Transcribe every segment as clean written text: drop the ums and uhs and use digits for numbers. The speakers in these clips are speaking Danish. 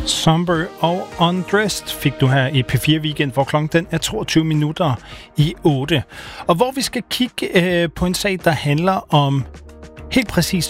Somber og Undressed fik du her i P4 Weekend, hvor klokken den er 22 minutter i 8. Og hvor vi skal kigge på en sag, der handler om helt præcis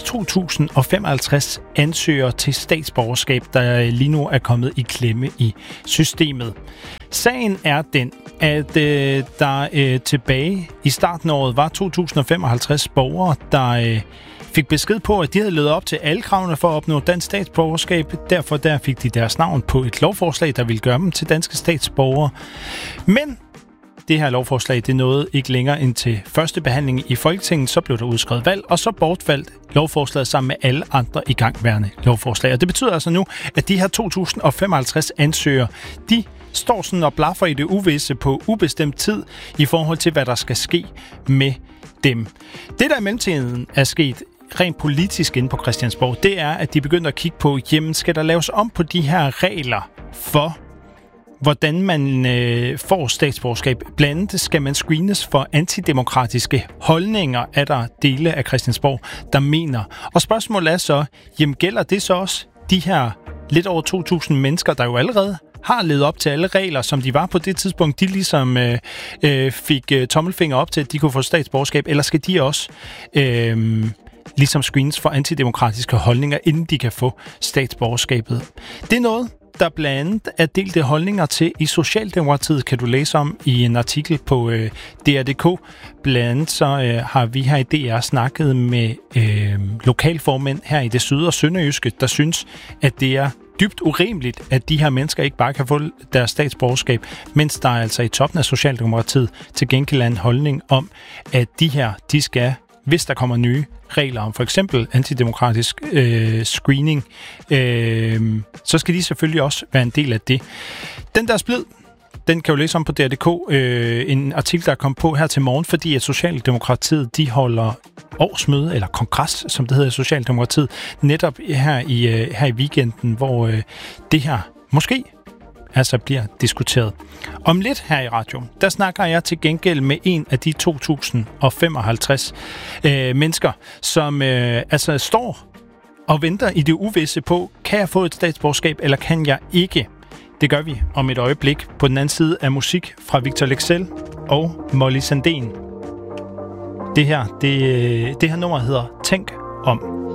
2055 ansøgere til statsborgerskab, der lige nu er kommet i klemme i systemet. Sagen er den, at der tilbage i starten af året var 2055 borgere, der fik besked på, at de havde levet op til alle kravene for at opnå dansk statsborgerskab. Derfor fik de deres navn på et lovforslag, der ville gøre dem til danske statsborgere. Men det her lovforslag, det nåede ikke længere end til første behandling i Folketinget. Så blev der udskrevet valg, og så bortfaldt lovforslaget sammen med alle andre igangværende lovforslag. Og det betyder altså nu, at de her 2055 ansøgere, de står sådan og blaffer i det uvisse på ubestemt tid i forhold til, hvad der skal ske med dem. Det, der i mellemtiden er sket rent politisk inde på Christiansborg, det er, at de begyndte at kigge på, jamen skal der laves om på de her regler for, hvordan man får statsborgerskab. Blandt andet skal man screenes for antidemokratiske holdninger, er der dele af Christiansborg, der mener. Og spørgsmålet er så, jamen gælder det så også de her lidt over 2.000 mennesker, der jo allerede har levet op til alle regler, som de var på det tidspunkt, de ligesom fik tommelfinger op til, at de kunne få statsborgerskab, eller skal de også ligesom screens for antidemokratiske holdninger, inden de kan få statsborgerskabet? Det er noget, der blandt andet er delte holdninger til i Socialdemokratiet, kan du læse om i en artikel på DR.dk. Blandt andet så har vi her i DR snakket med lokalformænd her i det syd- og sønderjyske, der synes, at det er dybt urimeligt, at de her mennesker ikke bare kan få deres statsborgerskab, mens der er altså i toppen af Socialdemokratiet til gengæld en holdning om, at de her, de skal, hvis der kommer nye regler om for eksempel antidemokratisk screening, så skal de selvfølgelig også være en del af det. Den der splid, den kan jo læse om på DR.dk, en artikel, der er kommet på her til morgen, fordi at Socialdemokratiet, de holder årsmøde, eller kongres, som det hedder i Socialdemokratiet, netop her i weekenden, hvor det her måske altså bliver diskuteret. Om lidt her i radioen, der snakker jeg til gengæld med en af de 2055 mennesker, som altså står og venter i det uvisse på, kan jeg få et statsborgerskab, eller kan jeg ikke? Det gør vi om et øjeblik på den anden side af musik fra Victor Lexell og Molly Sandén. Det her nummer hedder Tænk om.